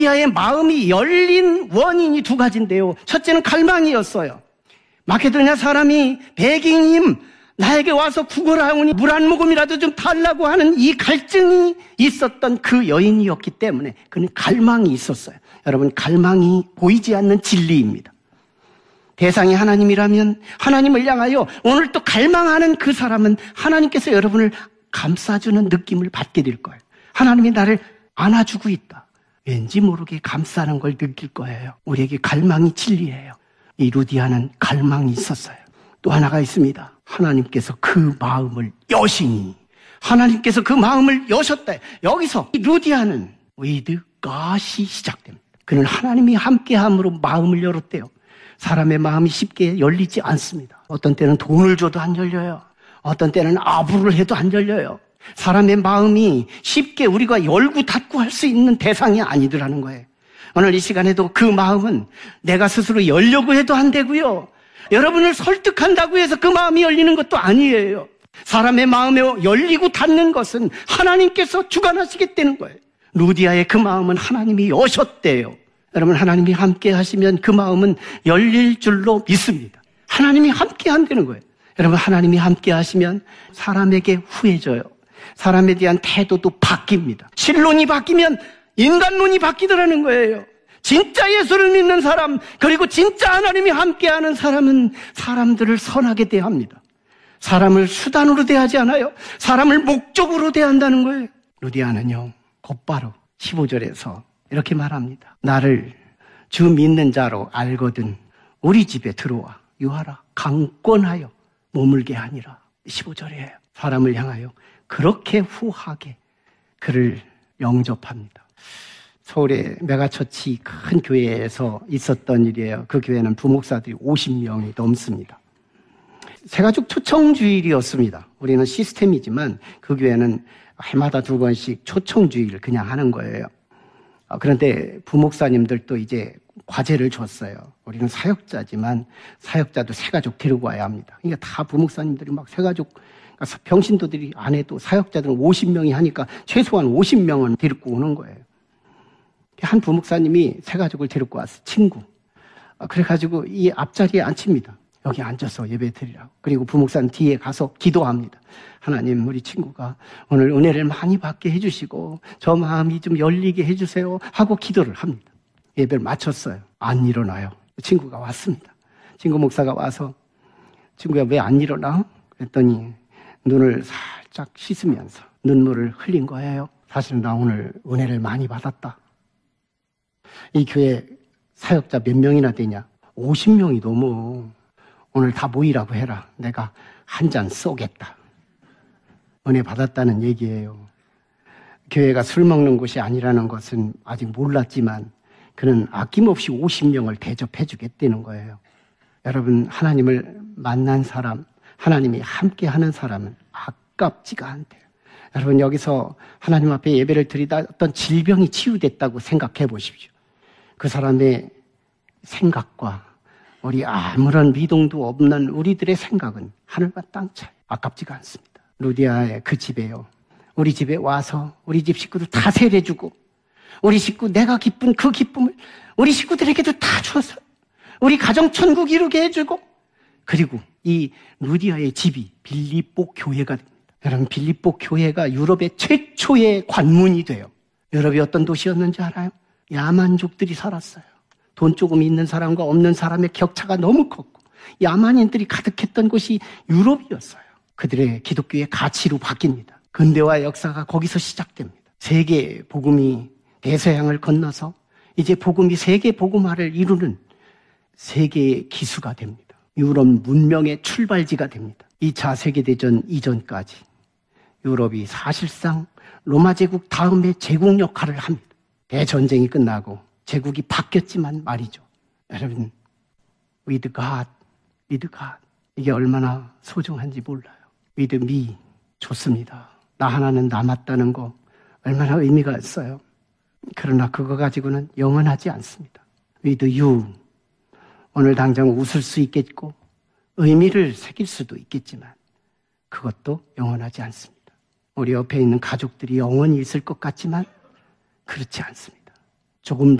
루디아의 마음이 열린 원인이 두 가지인데요. 첫째는 갈망이었어요. 마케도냐 사람이 백인님 나에게 와서 구걸하오니 물 한 모금이라도 좀 달라고 하는 이 갈증이 있었던 그 여인이었기 때문에 그는 갈망이 있었어요. 여러분, 갈망이 보이지 않는 진리입니다. 대상이 하나님이라면 하나님을 향하여 오늘 또 갈망하는 그 사람은 하나님께서 여러분을 감싸주는 느낌을 받게 될 거예요. 하나님이 나를 안아주고 있다. 왠지 모르게 감싸는 걸 느낄 거예요. 우리에게 갈망이 진리예요. 이 루디아는 갈망이 있었어요. 또 하나가 있습니다. 하나님께서 그 마음을 여시니, 하나님께서 그 마음을 여셨다. 여기서 이 루디아는 with God이 시작됩니다. 그는 하나님이 함께함으로 마음을 열었대요. 사람의 마음이 쉽게 열리지 않습니다. 어떤 때는 돈을 줘도 안 열려요. 어떤 때는 아부를 해도 안 열려요. 사람의 마음이 쉽게 우리가 열고 닫고 할 수 있는 대상이 아니더라는 거예요. 오늘 이 시간에도 그 마음은 내가 스스로 열려고 해도 안 되고요. 여러분을 설득한다고 해서 그 마음이 열리는 것도 아니에요. 사람의 마음에 열리고 닫는 것은 하나님께서 주관하시겠다는 거예요. 루디아의 그 마음은 하나님이 여셨대요. 여러분, 하나님이 함께 하시면 그 마음은 열릴 줄로 믿습니다. 하나님이 함께 한다는 거예요. 여러분, 하나님이 함께 하시면 사람에게 후해져요. 사람에 대한 태도도 바뀝니다. 신론이 바뀌면 인간론이 바뀌더라는 거예요. 진짜 예수를 믿는 사람, 그리고 진짜 하나님이 함께하는 사람은 사람들을 선하게 대합니다. 사람을 수단으로 대하지 않아요. 사람을 목적으로 대한다는 거예요. 루디아는요, 곧바로 15절에서 이렇게 말합니다. 나를 주 믿는 자로 알거든 우리 집에 들어와 유하라 강권하여 머물게 하니라. 15절이에요. 사람을 향하여 그렇게 후하게 그를 영접합니다. 서울의 메가처치 큰 교회에서 있었던 일이에요. 그 교회는 부목사들이 50명이 넘습니다. 새가족 초청주일이었습니다. 우리는 시스템이지만 그 교회는 해마다 2번씩 초청주일을 그냥 하는 거예요. 그런데 부목사님들도 이제 과제를 줬어요. 우리는 사역자지만 사역자도 새가족 데리고 와야 합니다. 그러니까 다 부목사님들이 막 새가족, 병신도들이 안 해도 사역자들은 50명이 하니까 최소한 50명은 데리고 오는 거예요. 한 부목사님이 새가족을 데리고 왔어, 친구. 그래가지고 이 앞자리에 앉힙니다. 여기 앉아서 예배 드리라고. 그리고 부목사님 뒤에 가서 기도합니다. 하나님, 우리 친구가 오늘 은혜를 많이 받게 해주시고 저 마음이 좀 열리게 해주세요 하고 기도를 합니다. 예배를 마쳤어요. 안 일어나요. 친구가 왔습니다. 친구 목사가 와서 친구야 왜 안 일어나? 그랬더니 눈을 살짝 씻으면서 눈물을 흘린 거예요. 사실은 나 오늘 은혜를 많이 받았다. 이 교회 사역자 몇 명이나 되냐? 50명이 넘어. 오늘 다 모이라고 해라. 내가 한 잔 쏘겠다. 은혜 받았다는 얘기예요. 교회가 술 먹는 곳이 아니라는 것은 아직 몰랐지만 그는 아낌없이 50명을 대접해 주겠다는 거예요. 여러분, 하나님을 만난 사람, 하나님이 함께하는 사람은 아깝지가 않대요. 여러분, 여기서 하나님 앞에 예배를 드리다 어떤 질병이 치유됐다고 생각해 보십시오. 그 사람의 생각과 우리 아무런 미동도 없는 우리들의 생각은 하늘과 땅 차이. 아깝지가 않습니다. 루디아의 그 집에요. 우리 집에 와서 우리 집 식구들 다 세례주고 우리 식구 내가 기쁜 그 기쁨을 우리 식구들에게도 다 주어서 우리 가정 천국 이루게 해주고 그리고 이 루디아의 집이 빌립보 교회가 됩니다. 여러분, 빌립보 교회가 유럽의 최초의 관문이 돼요. 유럽이 어떤 도시였는지 알아요? 야만족들이 살았어요. 돈 조금 있는 사람과 없는 사람의 격차가 너무 컸고 야만인들이 가득했던 곳이 유럽이었어요. 그들의 기독교의 가치로 바뀝니다. 근대화 역사가 거기서 시작됩니다. 세계 복음이 대서양을 건너서 이제 복음이 세계 복음화를 이루는 세계의 기수가 됩니다. 유럽 문명의 출발지가 됩니다. 2차 세계대전 이전까지 유럽이 사실상 로마 제국 다음에 제국 역할을 합니다. 대전쟁이 끝나고 제국이 바뀌었지만 말이죠. 여러분, with God, with God. 이게 얼마나 소중한지 몰라요. with me, 좋습니다. 나 하나는 남았다는 거 얼마나 의미가 있어요. 그러나 그거 가지고는 영원하지 않습니다. with you, 오늘 당장 웃을 수 있겠고 의미를 새길 수도 있겠지만 그것도 영원하지 않습니다. 우리 옆에 있는 가족들이 영원히 있을 것 같지만 그렇지 않습니다. 조금